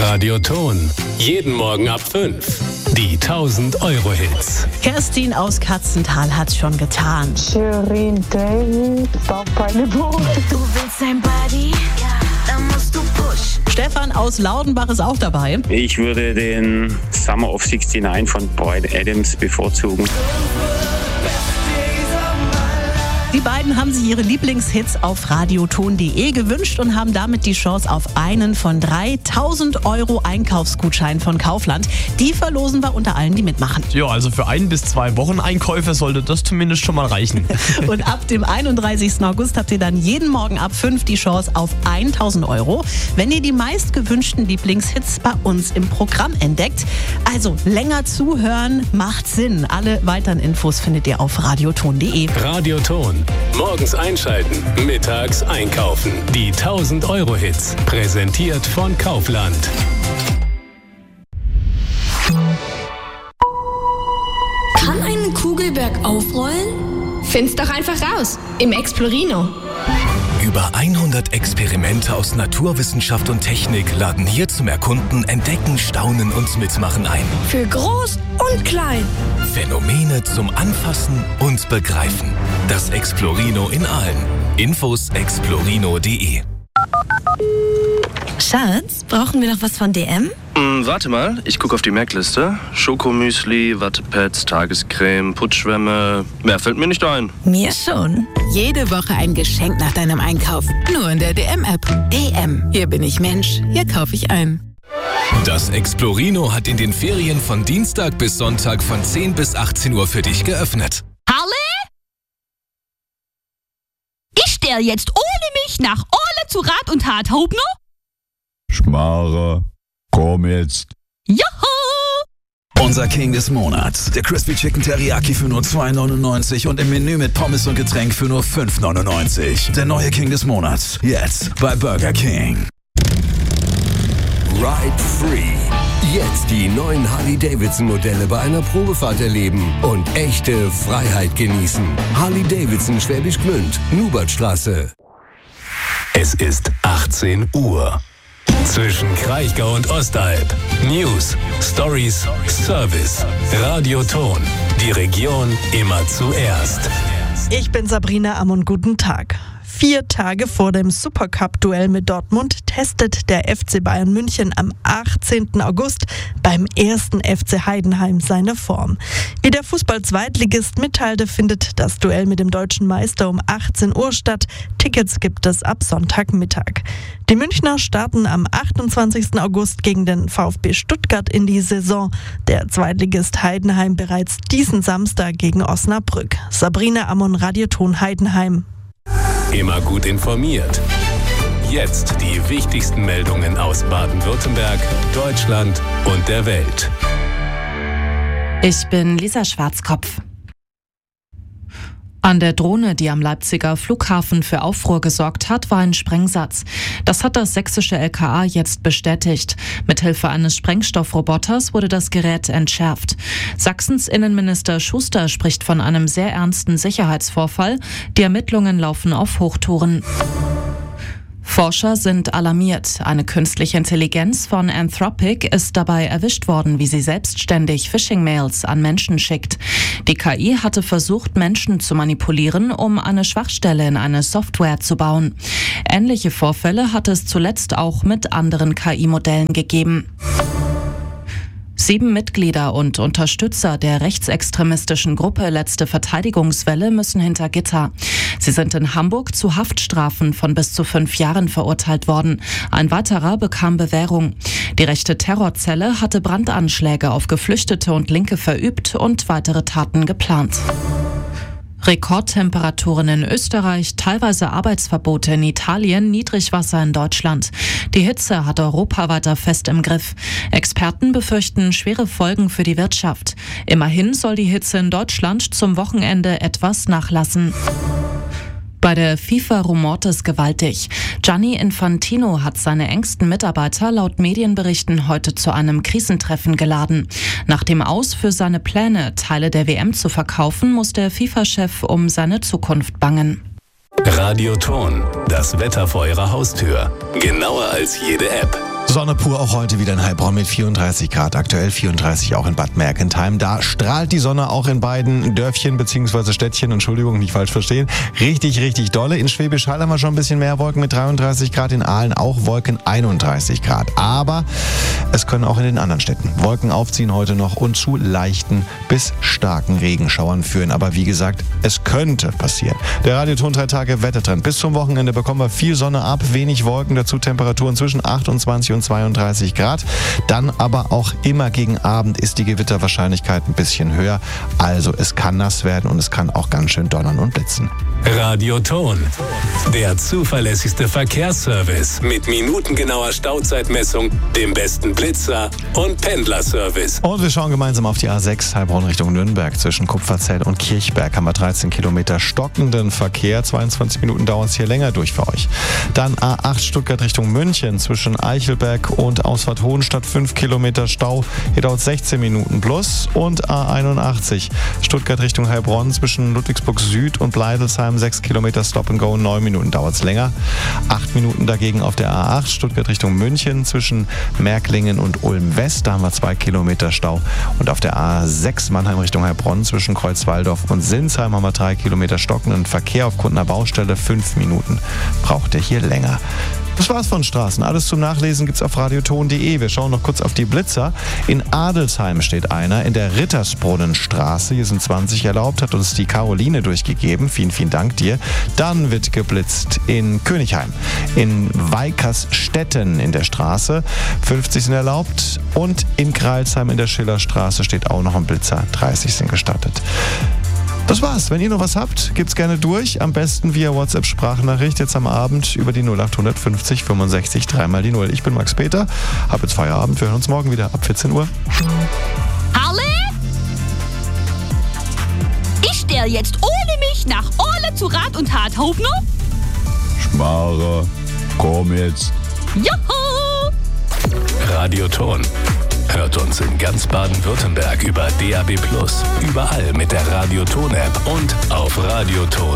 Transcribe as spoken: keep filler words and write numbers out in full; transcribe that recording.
Radioton. Jeden Morgen ab fünf. Die tausend Euro Hits. Kerstin aus Katzental hat's schon getan. Shirin David, Papa Nebo. Du willst ein Buddy? Ja. Dann musst du pushen. Stefan aus Laudenbach ist auch dabei. Ich würde den Summer of sixty-nine von Bryan Adams bevorzugen. Die beiden haben sich ihre Lieblingshits auf radioton punkt de gewünscht und haben damit die Chance auf einen von drei tausend Euro Einkaufsgutschein von Kaufland. Die verlosen wir unter allen, die mitmachen. Ja, also für ein bis zwei Wochen Einkäufe sollte das zumindest schon mal reichen. Und ab dem einunddreißigsten August habt ihr dann jeden Morgen ab fünf die Chance auf tausend Euro, wenn ihr die meistgewünschten Lieblingshits bei uns im Programm entdeckt. Also länger zuhören macht Sinn. Alle weiteren Infos findet ihr auf radioton punkt de. Radioton. Morgens einschalten, mittags einkaufen. Die tausend Euro Hits. Präsentiert von Kaufland. Kann einen Kugelberg aufrollen? Find's doch einfach raus im Explorino. Über hundert Experimente aus Naturwissenschaft und Technik laden hier zum Erkunden, Entdecken, Staunen und Mitmachen ein. Für groß und klein. Phänomene zum Anfassen und Begreifen. Das Explorino in Aalen. Infos explorino punkt de. Schatz, brauchen wir noch was von D M? Hm, warte mal, ich gucke auf die Merkliste. Schokomüsli, Wattepads, Tagescreme, Putzschwämme. Mehr fällt mir nicht ein. Mir schon. Jede Woche ein Geschenk nach deinem Einkauf. Nur in der D M-App. D M. Hier bin ich Mensch. Hier kaufe ich ein. Das Explorino hat in den Ferien von Dienstag bis Sonntag von zehn bis achtzehn Uhr für dich geöffnet. Halle? Ich stell jetzt ohne mich nach Orle zu Rat und Tat, Hauptner? Schmarre, komm jetzt. Joho! Unser King des Monats. Der Crispy Chicken Teriyaki für nur zwei neunundneunzig und im Menü mit Pommes und Getränk für nur fünf neunundneunzig. Der neue King des Monats. Jetzt bei Burger King. Ride Free. Jetzt die neuen Harley-Davidson-Modelle bei einer Probefahrt erleben und echte Freiheit genießen. Harley-Davidson Schwäbisch Gmünd, Nubertstraße. Es ist achtzehn Uhr. Zwischen Kraichgau und Ostalb. News, Stories, Service. Radioton. Die Region immer zuerst. Ich bin Sabrina Ammon, guten Tag. Vier Tage vor dem Supercup-Duell mit Dortmund testet der F C Bayern München am achtzehnten August beim ersten F C Heidenheim seine Form. Wie der Fußball-Zweitligist mitteilte, findet das Duell mit dem deutschen Meister um achtzehn Uhr statt. Tickets gibt es ab Sonntagmittag. Die Münchner starten am achtundzwanzigsten August gegen den VfB Stuttgart in die Saison. Der Zweitligist Heidenheim bereits diesen Samstag gegen Osnabrück. Sabrina Ammon, Radioton Heidenheim. Immer gut informiert. Jetzt die wichtigsten Meldungen aus Baden-Württemberg, Deutschland und der Welt. Ich bin Lisa Schwarzkopf. An der Drohne, die am Leipziger Flughafen für Aufruhr gesorgt hat, war ein Sprengsatz. Das hat das sächsische L K A jetzt bestätigt. Mithilfe eines Sprengstoffroboters wurde das Gerät entschärft. Sachsens Innenminister Schuster spricht von einem sehr ernsten Sicherheitsvorfall. Die Ermittlungen laufen auf Hochtouren. Forscher sind alarmiert. Eine künstliche Intelligenz von Anthropic ist dabei erwischt worden, wie sie selbstständig Phishing-Mails an Menschen schickt. Die K I hatte versucht, Menschen zu manipulieren, um eine Schwachstelle in eine Software zu bauen. Ähnliche Vorfälle hat es zuletzt auch mit anderen K I-Modellen gegeben. Sieben Mitglieder und Unterstützer der rechtsextremistischen Gruppe Letzte Verteidigungswelle müssen hinter Gitter. Sie sind in Hamburg zu Haftstrafen von bis zu fünf Jahren verurteilt worden. Ein weiterer bekam Bewährung. Die rechte Terrorzelle hatte Brandanschläge auf Geflüchtete und Linke verübt und weitere Taten geplant. Rekordtemperaturen in Österreich, teilweise Arbeitsverbote in Italien, Niedrigwasser in Deutschland. Die Hitze hat Europa weiter fest im Griff. Experten befürchten schwere Folgen für die Wirtschaft. Immerhin soll die Hitze in Deutschland zum Wochenende etwas nachlassen. Bei der FIFA rumort es gewaltig. Gianni Infantino hat seine engsten Mitarbeiter laut Medienberichten heute zu einem Krisentreffen geladen. Nach dem Aus für seine Pläne, Teile der W M zu verkaufen, muss der FIFA-Chef um seine Zukunft bangen. Radioton, das Wetter vor Ihrer Haustür. Genauer als jede App. Sonne pur auch heute wieder in Heilbronn mit vierunddreißig Grad, aktuell vierunddreißig auch in Bad Mergentheim. Da strahlt die Sonne auch in beiden Dörfchen bzw. Städtchen, Entschuldigung, nicht falsch verstehen, richtig, richtig dolle. In Schwäbisch Hall haben wir schon ein bisschen mehr Wolken mit dreiunddreißig Grad, in Aalen auch Wolken einunddreißig Grad. Aber es können auch in den anderen Städten Wolken aufziehen heute noch und zu leichten bis starken Regenschauern führen. Aber wie gesagt, es könnte passieren. Der Radioton drei Tage Wettertrend. Bis zum Wochenende bekommen wir viel Sonne ab, wenig Wolken, dazu Temperaturen zwischen achtundzwanzig und zweiunddreißig Grad. Dann aber auch immer gegen Abend ist die Gewitterwahrscheinlichkeit ein bisschen höher. Also es kann nass werden und es kann auch ganz schön donnern und blitzen. Radioton, der zuverlässigste Verkehrsservice mit minutengenauer Stauzeitmessung, dem besten Blitzer und Pendlerservice. Und wir schauen gemeinsam auf die A sechs Heilbronn Richtung Nürnberg. Zwischen Kupferzell und Kirchberg haben wir dreizehn Kilometer stockenden Verkehr. zweiundzwanzig Minuten dauert es hier länger durch für euch. Dann A acht Stuttgart Richtung München zwischen Eichelberg und Ausfahrt Hohenstadt fünf Kilometer Stau. Hier dauert es sechzehn Minuten plus. Und A einundachtzig Stuttgart Richtung Heilbronn zwischen Ludwigsburg Süd und Bleidelsheim sechs Kilometer Stop and Go, neun Minuten dauert es länger. acht Minuten dagegen auf der A acht Stuttgart Richtung München zwischen Märklingen und Ulm West. Da haben wir zwei Kilometer Stau. Und auf der A sechs Mannheim Richtung Heilbronn zwischen Kreuzwaldorf und Sinsheim haben wir drei Kilometer stockenden Verkehr aufgrund einer Baustelle. Fünf Minuten braucht ihr hier länger. Das war's von Straßen. Alles zum Nachlesen gibt's auf radioton punkt de. Wir schauen noch kurz auf die Blitzer. In Adelsheim steht einer in der Rittersbrunnenstraße. Hier sind zwanzig erlaubt, hat uns die Caroline durchgegeben. Vielen, vielen Dank dir. Dann wird geblitzt in Königheim, in Weikersstetten in der Straße. fünfzig sind erlaubt. Und in Kreilsheim in der Schillerstraße steht auch noch ein Blitzer. dreißig sind gestattet. Das war's. Wenn ihr noch was habt, gibt's gerne durch. Am besten via WhatsApp-Sprachnachricht jetzt am Abend über die null acht fünfzig fünfundsechzig dreimal die null. Ich bin Max Peter, hab jetzt Feierabend. Wir hören uns morgen wieder ab vierzehn Uhr. Harle? Ich stelle jetzt ohne mich nach Orle zu Rat und Tat Hofner. Schmarre, komm jetzt. Juhu! Radioton. Hört uns in ganz Baden-Württemberg über D A B plus, überall mit der Radioton-App und auf radioton